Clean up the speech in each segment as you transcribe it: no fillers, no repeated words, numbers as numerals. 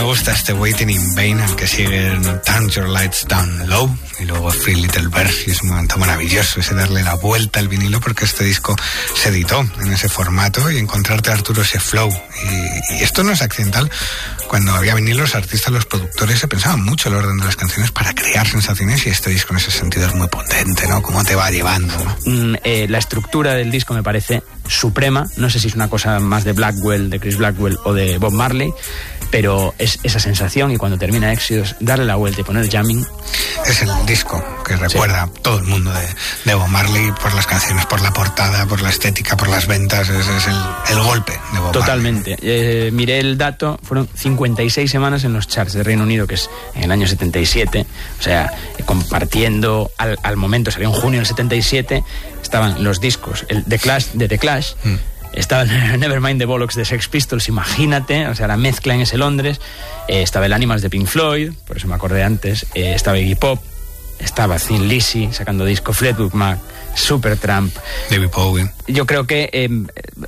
gusta este Waiting in Vain, el que sigue en Turn Your Lights Down Low, y luego Free Little Bird, y es un momento maravilloso ese darle la vuelta al vinilo, porque este disco se editó en ese formato, y encontrarte, Arturo, ese flow. Y esto no es accidental. Cuando había vinilo, los artistas, los productores se pensaban mucho el orden de las canciones para crear sensaciones, y este disco en ese sentido es muy potente, ¿no? Cómo te va llevando, ¿no? La estructura del disco me parece suprema. No sé si es una cosa más de Blackwell, de Chris Blackwell o de Bob Marley, pero es esa sensación, y cuando termina Exodus, darle la vuelta y poner jamming. Es el disco que recuerda a todo el mundo de Bob Marley, por las canciones, por la portada, por la estética, por las ventas. Es el golpe de Bob Totalmente. Marley. Miré el dato, fueron 56 semanas en los charts de Reino Unido, que es en el año 77, o sea, compartiendo al momento, salió en junio del 77, estaban los discos, el de The Clash, estaba el Nevermind the Bollocks de Sex Pistols, imagínate, o sea, la mezcla en ese Londres, estaba el Animals de Pink Floyd, por eso me acordé antes, estaba Iggy Pop, estaba Thin Lizzy sacando disco, Fleetwood Mac, Supertramp, David Bowie. Yo creo que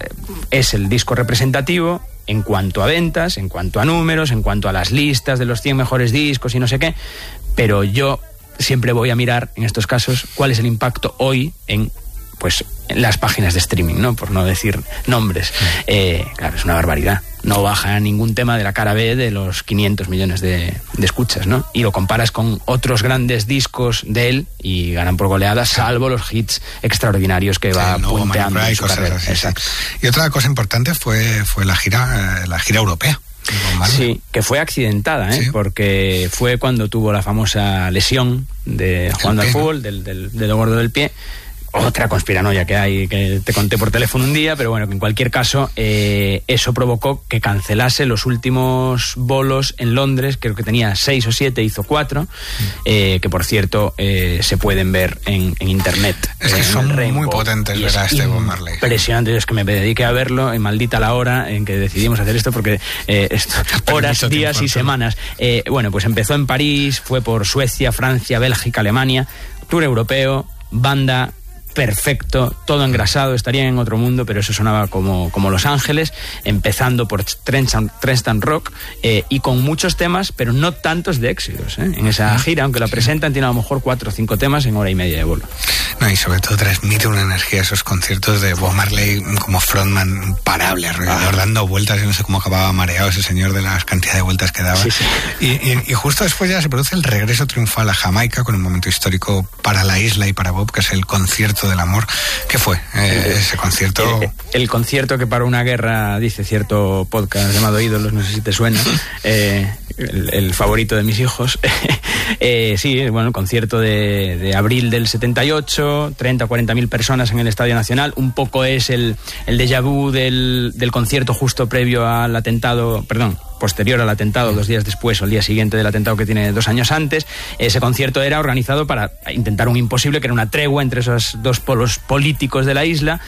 es el disco representativo en cuanto a ventas, en cuanto a números, en cuanto a las listas de los 100 mejores discos y no sé qué, pero yo siempre voy a mirar en estos casos cuál es el impacto hoy en las páginas de streaming, ¿no? Por no decir nombres. Claro, es una barbaridad. No baja ningún tema de la cara B de los 500 millones de escuchas, ¿no? Y lo comparas con otros grandes discos de él y ganan por goleada, salvo los hits extraordinarios que va punteando en su carrera. Así, exacto. Sí. Y otra cosa importante fue la gira europea. Sí, que fue accidentada, ¿eh? Sí. Porque fue cuando tuvo la famosa lesión de jugando al fútbol, del dedo gordo del pie. Otra conspiranoia que hay, que te conté por teléfono un día, pero bueno, que en cualquier caso eso provocó que cancelase los últimos bolos en Londres. Creo que tenía 6 o 7, hizo 4, que por cierto se pueden ver en internet. Es que son muy potentes ver a este Bob Marley. Impresionante, es que me dediqué a verlo, en maldita la hora en que decidimos hacer esto, porque horas, días y semanas. Bueno, pues empezó en París, fue por Suecia, Francia, Bélgica, Alemania, tour europeo, banda perfecto, todo engrasado, estarían en otro mundo, pero eso sonaba como Los Ángeles, empezando por Trenchtown Rock, y con muchos temas, pero no tantos de éxitos, en esa gira, aunque la presentan, tiene a lo mejor 4 o 5 temas en hora y media de bolo. No, y sobre todo transmite una energía esos conciertos de Bob Marley como frontman imparable, alrededor, dando vueltas. Yo no sé cómo acababa mareado ese señor de las cantidad de vueltas que daba. Sí, sí. Y justo después ya se produce el regreso triunfal a Jamaica, con un momento histórico para la isla y para Bob, que es el concierto del amor. ¿Qué fue ese concierto? El concierto que paró una guerra, dice cierto podcast llamado Ídolos, no sé si te suena, el favorito de mis hijos. Sí, bueno, el concierto de abril del 78, 30 o 40.000 personas en el Estadio Nacional. Un poco es el déjà vu del concierto justo previo al atentado, posterior al atentado, 2 días después o el día siguiente del atentado, que tiene 2 años antes. Ese concierto era organizado para intentar un imposible, que era una tregua entre esos dos polos políticos de la isla,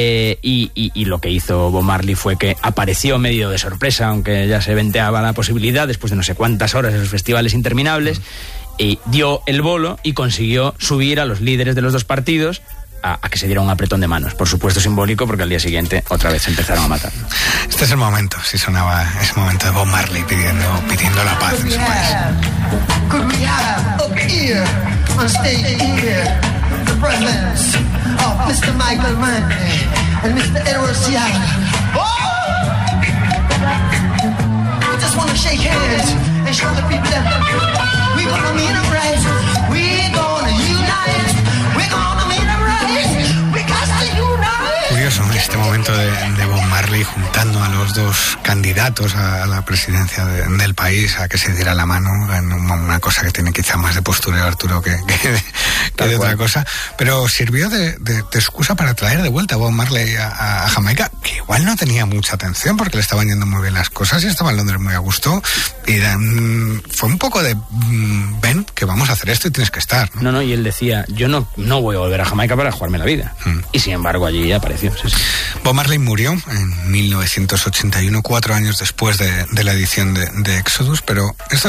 y lo que hizo Bob Marley fue que apareció medio de sorpresa, aunque ya se venteaba la posibilidad, después de no sé cuántas horas en los festivales interminables, y dio el bolo y consiguió subir a los líderes de los dos partidos a que se diera un apretón de manos. Por supuesto simbólico, porque al día siguiente otra vez empezaron a matar. Este es el momento, si sonaba ese momento de Bob Marley pidiendo la paz en su país. Could we have up here on stage here the presence of Mr. Michael Mann and Mr. Edward Seattle. I just want to shake hands and show the people that we're gonna meet them right. We're gonna unite. We're gonna meet them right. Curioso este momento de Bob Marley juntando a los dos candidatos a la presidencia del país, a que se diera la mano, en una cosa que tiene quizá más de postureo, Arturo, que de otra cosa, pero sirvió de excusa para traer de vuelta a Bob Marley a Jamaica, que igual no tenía mucha atención porque le estaban yendo muy bien las cosas y estaba en Londres muy a gusto, y fue un poco de ven, que vamos a hacer esto y tienes que estar, ¿no? No, y él decía, yo no voy a volver a Jamaica para jugarme la vida. Y sin embargo allí apareció. Sí. Bob Marley murió en 1981, 4 años después de la edición de Exodus, pero esto